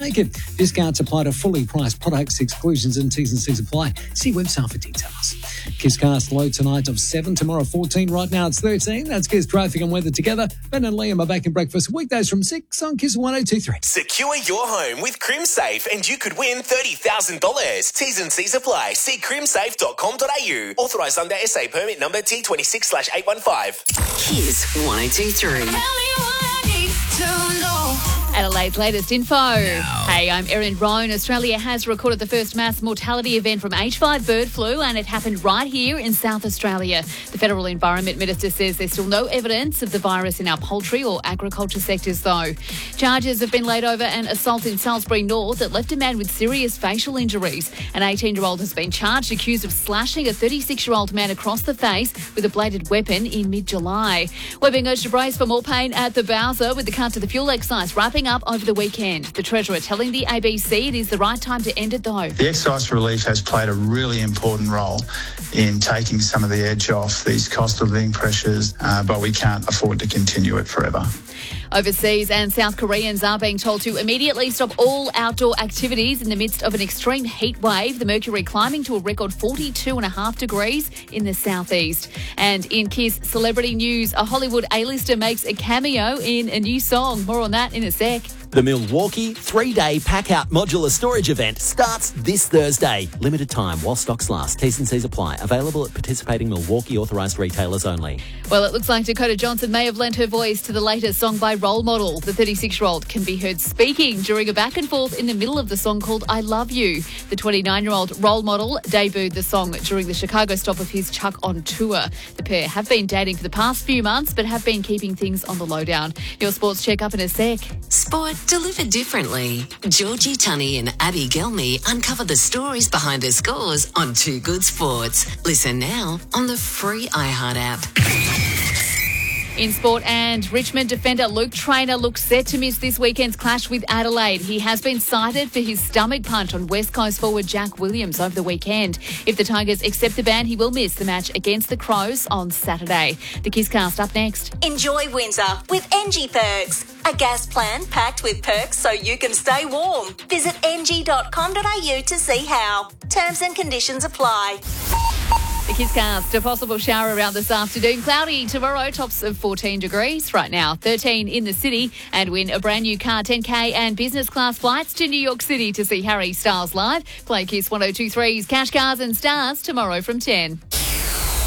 naked. Discounts apply to fully priced products. Exclusions and T's and C's apply. See website for details. Kisscast low tonight of 7, tomorrow 14. Right now it's 13. That's Kiss traffic and weather together. Ben and Liam are back in breakfast weekdays from 6 on Kiss 1023. Secure your home with CrimSafe and you could win $30,000. T's and C's apply. See crimsafe.com.au. Authorised under SA permit number T26/815. Kiss 1023. Adelaide's latest info. Hey, I'm Erin Roan. Australia has recorded the first mass mortality event from H5 bird flu, and it happened right here in South Australia. The Federal Environment Minister says there's still no evidence of the virus in our poultry or agriculture sectors, though. Charges have been laid over an assault in Salisbury North that left a man with serious facial injuries. An 18-year-old has been charged, accused of slashing a 36-year-old man across the face with a bladed weapon in mid-July. We're being urged to brace for more pain at the Bowser with the cut to the fuel excise wrapping up over the weekend. The Treasurer telling the ABC it is the right time to end it, though. The excise relief has played a really important role in taking some of the edge off these cost of living pressures, but we can't afford to continue it forever. Overseas, and South Koreans are being told to immediately stop all outdoor activities in the midst of an extreme heat wave, the mercury climbing to a record 42.5 degrees in the southeast. And in Kiss celebrity news, a Hollywood A-lister makes a cameo in a new song. More on that in a sec. The Milwaukee 3-day pack-out modular storage event starts this Thursday. Limited time while stocks last. T's and C's apply. Available at participating Milwaukee authorised retailers only. Well, it looks like Dakota Johnson may have lent her voice to the latest song by Role Model. The 36-year-old can be heard speaking during a back and forth in the middle of the song called I Love You. The 29-year-old Role Model debuted the song during the Chicago stop of his Chuck On tour. The pair have been dating for the past few months but have been keeping things on the lowdown. Your sports check up in a sec. Sport delivered differently. Georgie Tunney and Abby Gelmy uncover the stories behind the scores on Too Good Sports. Listen now on the free iHeart app. In sport, and Richmond defender Luke Traynor looks set to miss this weekend's clash with Adelaide. He has been cited for his stomach punch on West Coast forward Jack Williams over the weekend. If the Tigers accept the ban, he will miss the match against the Crows on Saturday. The Kisscast up next. Enjoy winter with NG Perks, a gas plan packed with perks so you can stay warm. Visit ng.com.au to see how. Terms and conditions apply. The Kisscast, a possible shower around this afternoon. Cloudy tomorrow, tops of 14 degrees. Right now, 13 in the city. And win a brand new car, 10K and business class flights to New York City to see Harry Styles live. Play Kiss 1023's Cash Cars and Stars tomorrow from 10.